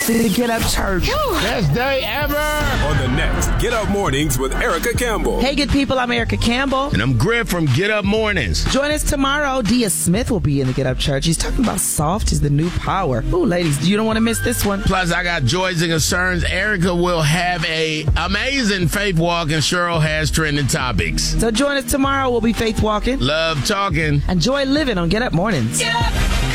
the Get Up Church. Best day ever. On the next Get Up Mornings with Erica Campbell. Hey, good people, I'm Erica Campbell. And I'm Griff from Get Up Mornings. Join us tomorrow. Dia Smith will be in the Get Up Church. He's talking about soft is the new power. Ooh, ladies, you don't want to miss this one. Plus, I got joys and concerns. Erica will have a amazing faith walk, and Cheryl has trending topics. So join us tomorrow. We'll be faith walking. Love talking. And joy living on Get Up Mornings. Get up.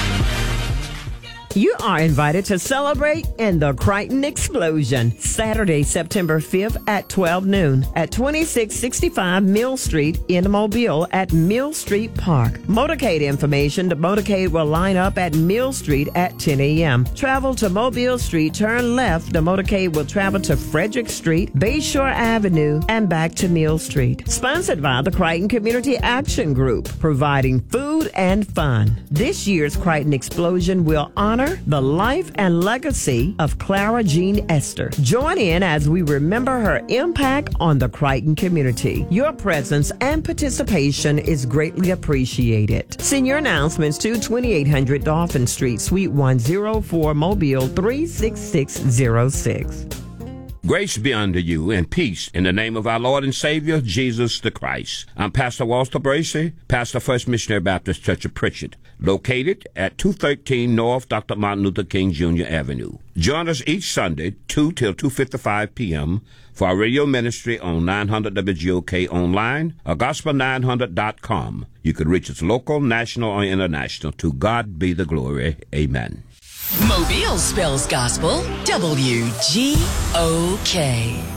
You are invited to celebrate in the Crichton Explosion, Saturday, September 5th at 12 noon at 2665 Mill Street in Mobile at Mill Street Park. Motorcade information, the motorcade will line up at Mill Street at 10 a.m. Travel to Mobile Street, turn left. The motorcade will travel to Frederick Street, Bayshore Avenue, and back to Mill Street. Sponsored by the Crichton Community Action Group, providing food and fun. This year's Crichton Explosion will honor the life and legacy of Clara Jean Esther. Join in as we remember her impact on the Crichton community. Your presence and participation is greatly appreciated. Send your announcements to 2800 Dolphin Street, Suite 104, Mobile 36606. Grace be unto you and peace in the name of our Lord and Savior, Jesus the Christ. I'm Pastor Walter Bracey, pastor First Missionary Baptist Church of Pritchard, located at 213 North Dr. Martin Luther King Jr. Avenue. Join us each Sunday, 2 till 2:55 p.m. for our radio ministry on 900 WGOK online or gospel900.com. You can reach us local, national, or international. To God be the glory. Amen. Mobile spells gospel, WGOK.